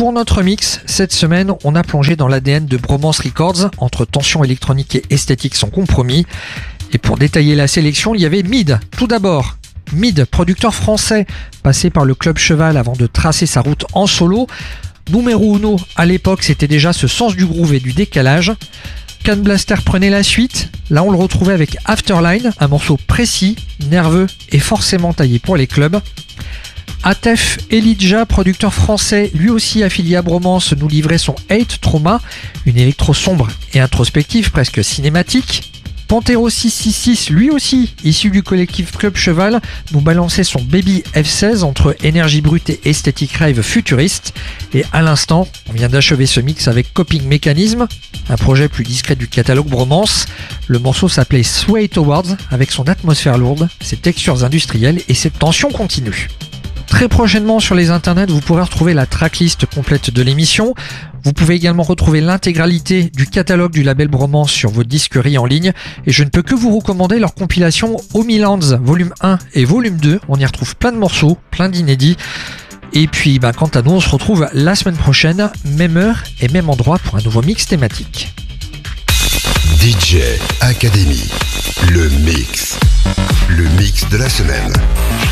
Pour notre mix, cette semaine, on a plongé dans l'ADN de Bromance Records, entre tension électronique et esthétique sans compromis. Et pour détailler la sélection, il y avait Mid. Tout d'abord, Mid, producteur français, passé par le Club Cheval avant de tracer sa route en solo. Numéro uno, à l'époque, c'était déjà ce sens du groove et du décalage. Can Blaster prenait la suite. Là, on le retrouvait avec Afterline, un morceau précis, nerveux et forcément taillé pour les clubs. Atef Elijah, producteur français, lui aussi affilié à Bromance, nous livrait son Hate Trauma, une électro sombre et introspective, presque cinématique. Pantero 666, lui aussi issu du collectif Club Cheval, nous balançait son Baby F16 entre énergie brute et esthétique rave futuriste. Et à l'instant, on vient d'achever ce mix avec Coping Mechanism, un projet plus discret du catalogue Bromance. Le morceau s'appelait Sway Towards, avec son atmosphère lourde, ses textures industrielles et ses tensions continues. Très prochainement sur les internets, vous pourrez retrouver la tracklist complète de l'émission. Vous pouvez également retrouver l'intégralité du catalogue du label Bromance sur vos disqueries en ligne. Et je ne peux que vous recommander leur compilation Homelands volume 1 et volume 2. On y retrouve plein de morceaux, plein d'inédits. Et puis quant à nous, on se retrouve la semaine prochaine, même heure et même endroit pour un nouveau mix thématique. DJ Academy, le mix de la semaine.